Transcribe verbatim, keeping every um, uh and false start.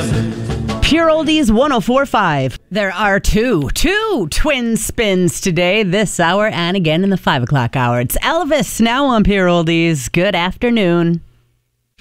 Pure Oldies one oh four point five. There are two, two twin spins today, this hour and again in the five o'clock hour. It's Elvis now on Pure Oldies. Good afternoon.